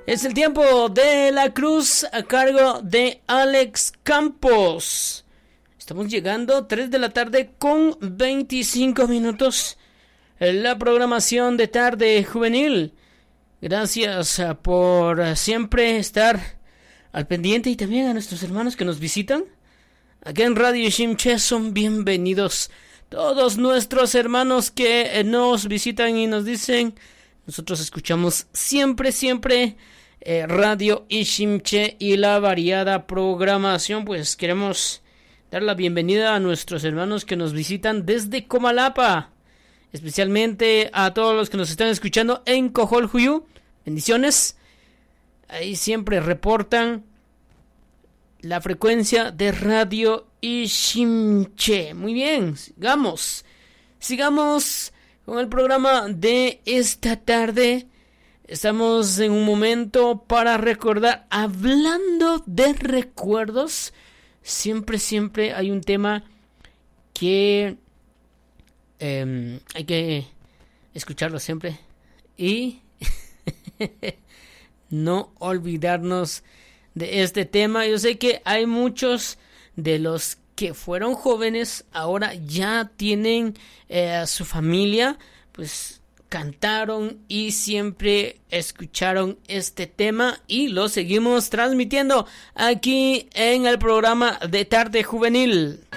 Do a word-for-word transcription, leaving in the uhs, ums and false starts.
Es el tiempo de la cruz a cargo de Alex Campos. Estamos llegando tres de la tarde con veinticinco minutos en la programación de Tarde Juvenil. Gracias por siempre estar al pendiente y también a nuestros hermanos que nos visitan. Aquí en Radio Shimche son bienvenidos todos nuestros hermanos que nos visitan y nos dicen: nosotros escuchamos siempre, siempre eh, Radio Ishimche y la variada programación. Pues queremos dar la bienvenida a nuestros hermanos que nos visitan desde Comalapa, especialmente a todos los que nos están escuchando en Cojoljuyu. Bendiciones. Ahí siempre reportan la frecuencia de Radio Ishimche. Muy bien, sigamos. Sigamos con el programa de esta tarde. Estamos en un momento para recordar. Hablando de recuerdos, siempre, siempre hay un tema que eh, hay que escucharlo siempre y no olvidarnos de este tema. Yo sé que hay muchos de los que fueron jóvenes, ahora ya tienen eh, su familia, pues cantaron y siempre escucharon este tema y lo seguimos transmitiendo aquí en el programa de Tarde Juvenil.